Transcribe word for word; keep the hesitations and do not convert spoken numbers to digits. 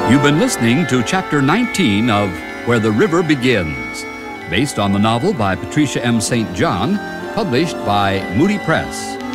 You've been listening to Chapter nineteen of Where the River Begins, based on the novel by Patricia M. Saint John, published by Moody Press.